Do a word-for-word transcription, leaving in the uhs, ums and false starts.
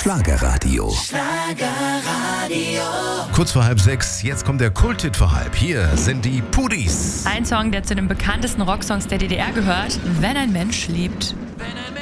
Schlagerradio. Schlagerradio. Kurz vor halb sechs, jetzt kommt der Kulthit vor halb. Hier sind die Pudis. Ein Song, der zu den bekanntesten Rocksongs der D D R gehört, Wenn ein Mensch lebt.